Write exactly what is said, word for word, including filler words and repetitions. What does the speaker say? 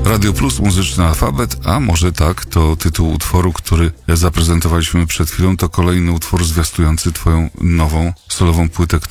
Radio Plus, muzyczny alfabet, a może tak, to tytuł utworu, który zaprezentowaliśmy przed chwilą, to kolejny utwór zwiastujący twoją nową solową płytę,